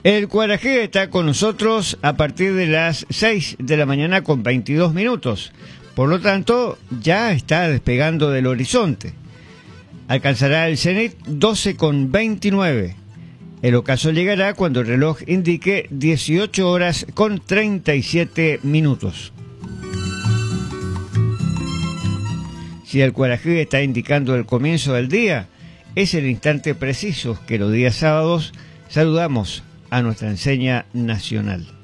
El Cuarajé está con nosotros a partir de las 6 de la mañana con 22 minutos. Por lo tanto, ya está despegando del horizonte. Alcanzará el cenit 12 con 29. El ocaso llegará cuando el reloj indique 18 horas con 37 minutos. Si el Cuarajé está indicando el comienzo del día, es el instante preciso que los días sábados saludamos a nuestra enseña nacional.